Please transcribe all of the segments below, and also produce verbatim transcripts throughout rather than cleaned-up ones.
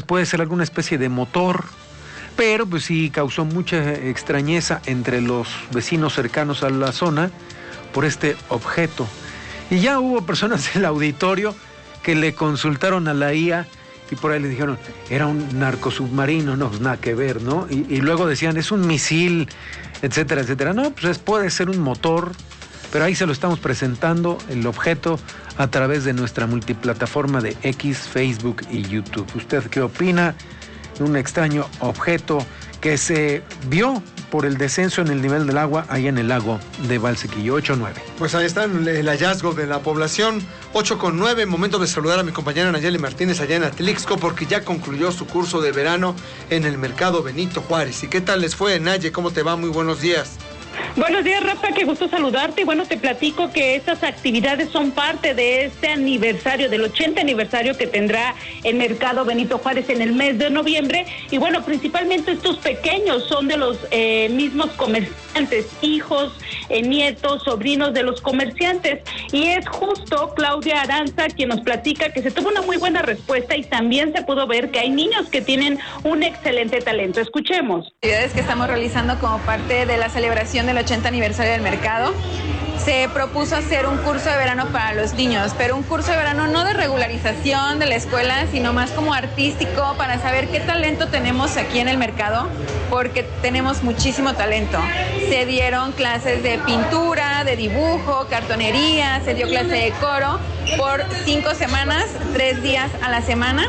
puede ser alguna especie de motor, pero pues sí causó mucha extrañeza entre los vecinos cercanos a la zona por este objeto. Y ya hubo personas en el auditorio que le consultaron a la I A y por ahí le dijeron, era un narcosubmarino, no, pues nada que ver, ¿no? Y, y luego decían, es un misil, etcétera, etcétera. No, pues es, puede ser un motor, pero ahí se lo estamos presentando, el objeto, a través de nuestra multiplataforma de X, Facebook y YouTube. ¿Usted qué opina? Un extraño objeto que se vio por el descenso en el nivel del agua ahí en el lago de Valsequillo. Ocho nueve. Pues ahí está el hallazgo de la población. Ocho con nueve, momento de saludar a mi compañera Nayeli Martínez allá en Atlixco, porque ya concluyó su curso de verano en el mercado Benito Juárez. ¿Y qué tal les fue, Naye? ¿Cómo te va? Muy buenos días. Buenos días, Rafa, qué gusto saludarte. Y bueno, te platico que estas actividades son parte de este aniversario, del ochenta aniversario que tendrá el mercado Benito Juárez en el mes de noviembre. Y bueno, principalmente estos pequeños son de los eh, mismos comerciantes, hijos, eh, nietos, sobrinos de los comerciantes. Y es justo Claudia Aranza quien nos platica que se tuvo una muy buena respuesta y también se pudo ver que hay niños que tienen un excelente talento. Escuchemos. Actividades que estamos realizando como parte de la celebración del ochenta aniversario del mercado. Se propuso hacer un curso de verano para los niños, pero un curso de verano no de regularización de la escuela, sino más como artístico, para saber qué talento tenemos aquí en el mercado, porque tenemos muchísimo talento. Se dieron clases de pintura, de dibujo, cartonería, se dio clase de coro por cinco semanas, tres días a la semana,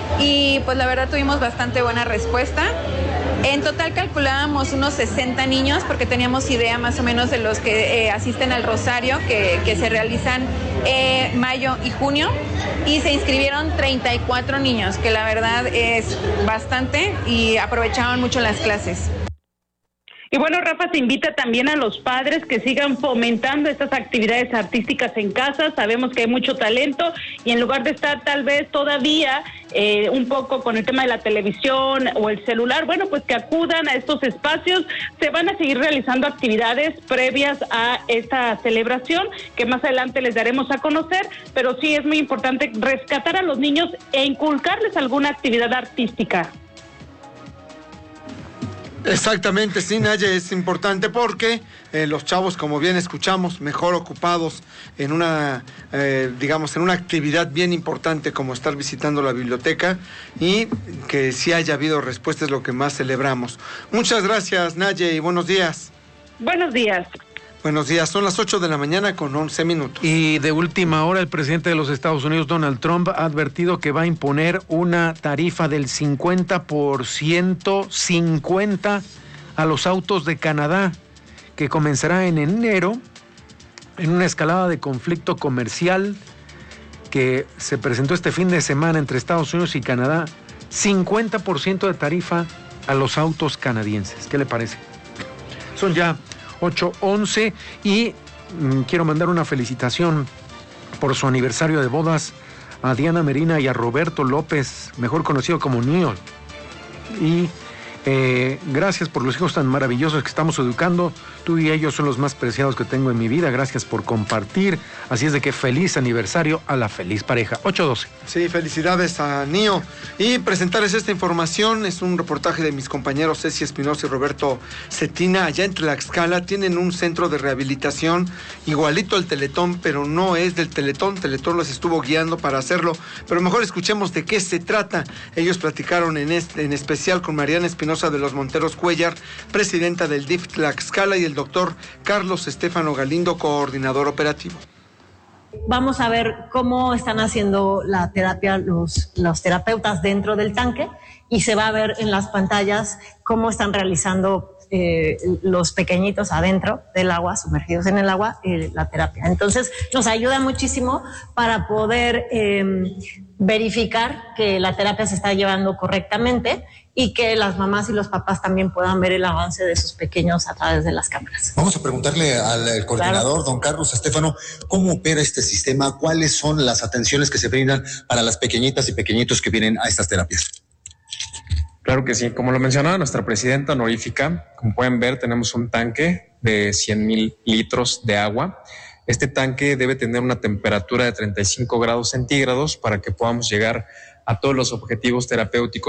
y pues la verdad tuvimos bastante buena respuesta. En total calculábamos unos sesenta niños, porque teníamos idea más o menos de los que eh, asisten al Rosario, que, que se realizan eh, mayo y junio, y se inscribieron treinta y cuatro niños, que la verdad es bastante, y aprovechaban mucho las clases. Y bueno, Rafa, se invita también a los padres que sigan fomentando estas actividades artísticas en casa. Sabemos que hay mucho talento y en lugar de estar tal vez todavía eh, un poco con el tema de la televisión o el celular, bueno, pues que acudan a estos espacios. Se van a seguir realizando actividades previas a esta celebración que más adelante les daremos a conocer, pero sí es muy importante rescatar a los niños e inculcarles alguna actividad artística. Exactamente, sí, Naye, es importante porque eh, los chavos, como bien escuchamos, mejor ocupados en una, eh, digamos, en una actividad bien importante como estar visitando la biblioteca, y que sí haya habido respuesta es lo que más celebramos. Muchas gracias, Naye, y buenos días. Buenos días. Buenos días, son las ocho de la mañana con once minutos. Y de última hora, el presidente de los Estados Unidos, Donald Trump, ha advertido que va a imponer una tarifa del cincuenta por ciento, cincuenta a los autos de Canadá, que comenzará en enero, en una escalada de conflicto comercial que se presentó este fin de semana entre Estados Unidos y Canadá. cincuenta por ciento de tarifa a los autos canadienses. ¿Qué le parece? Son ya ocho once y mmm, quiero mandar una felicitación por su aniversario de bodas a Diana Merina y a Roberto López, mejor conocido como Neil. Y eh, gracias por los hijos tan maravillosos que estamos educando. Tú y ellos son los más preciados que tengo en mi vida. Gracias por compartir. Así es de que feliz aniversario a la feliz pareja. ocho doce. Sí, felicidades a Nio. Y presentarles esta información es un reportaje de mis compañeros Ceci Espinosa y Roberto Cetina. Allá en Tlaxcala tienen un centro de rehabilitación igualito al Teletón, pero no es del Teletón. Teletón los estuvo guiando para hacerlo. Pero mejor escuchemos de qué se trata. Ellos platicaron en, este, en especial con Mariana Espinosa de los Monteros Cuellar, presidenta del D I F Tlaxcala, y el doctor Carlos Estefano Galindo, coordinador operativo. Vamos a ver cómo están haciendo la terapia los, los terapeutas dentro del tanque, y se va a ver en las pantallas cómo están realizando eh, los pequeñitos adentro del agua, sumergidos en el agua, eh, la terapia. Entonces nos ayuda muchísimo para poder eh, verificar que la terapia se está llevando correctamente y que las mamás y los papás también puedan ver el avance de sus pequeños a través de las cámaras. Vamos a preguntarle al coordinador, claro, don Carlos Estefano, ¿cómo opera este sistema? ¿Cuáles son las atenciones que se brindan para las pequeñitas y pequeñitos que vienen a estas terapias? Claro que sí, como lo mencionaba nuestra presidenta honorífica, como pueden ver tenemos un tanque de cien mil litros de agua. Este tanque debe tener una temperatura de treinta y cinco grados centígrados para que podamos llegar a todos los objetivos terapéuticos